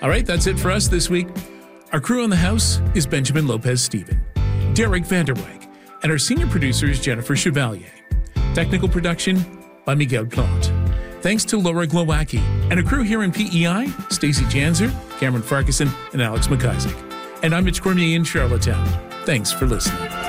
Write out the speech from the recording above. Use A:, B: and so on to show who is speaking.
A: All right, that's it for us this week. Our crew on the house is Benjamin Lopez-Steven, Derek Vanderweg, and our senior producer is Jennifer Chevalier. Technical production by Miguel Plante. Thanks to Laura Glowacki and a crew here in PEI, Stacey Janzer, Cameron Farquharson, and Alex McIsaac. And I'm Mitch Cormier in Charlottetown. Thanks for listening.